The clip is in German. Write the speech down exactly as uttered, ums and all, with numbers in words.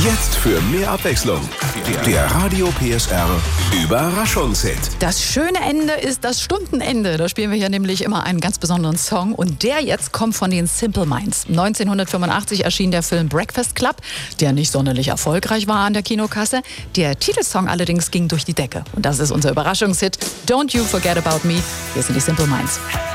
Jetzt für mehr Abwechslung. Der Radio P S R Überraschungshit. Das schöne Ende ist das Stundenende. Da spielen wir hier nämlich immer einen ganz besonderen Song. Und der jetzt kommt von den Simple Minds. neunzehnhundertfünfundachtzig erschien der Film Breakfast Club, der nicht sonderlich erfolgreich war an der Kinokasse. Der Titelsong allerdings ging durch die Decke. Und das ist unser Überraschungshit. Don't You Forget About Me. Hier sind die Simple Minds.